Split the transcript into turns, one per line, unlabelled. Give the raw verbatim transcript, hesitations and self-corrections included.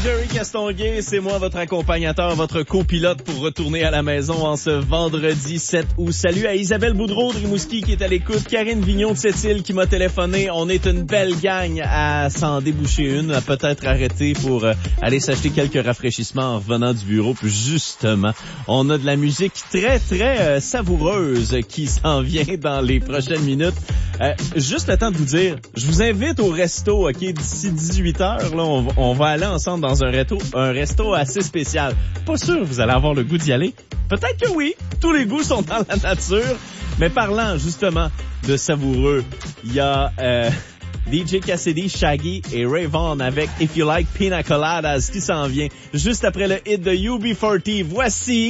Jerry Castonguay, c'est moi votre accompagnateur, votre copilote pour retourner à la maison en ce vendredi sept août. Salut à Isabelle Boudreau de Rimouski qui est à l'écoute, Karine Vignon de Sept-Îles qui m'a téléphoné. On est une belle gang à s'en déboucher une, à peut-être arrêter pour euh, aller s'acheter quelques rafraîchissements en revenant du bureau. Puis justement, on a de la musique très très euh, savoureuse qui s'en vient dans les prochaines minutes. Euh, juste le temps de vous dire, je vous invite au resto, ok, d'ici dix-huit heures, là, on, on va aller ensemble dans un resto, un resto assez spécial. Pas sûr que vous allez avoir le goût d'y aller. Peut-être que oui, tous les goûts sont dans la nature. Mais parlant justement de savoureux, il y a euh, D J Cassidy, Shaggy et Ray Vaughan avec If You Like Pina Coladas qui s'en vient juste après le hit de U B quarante. Voici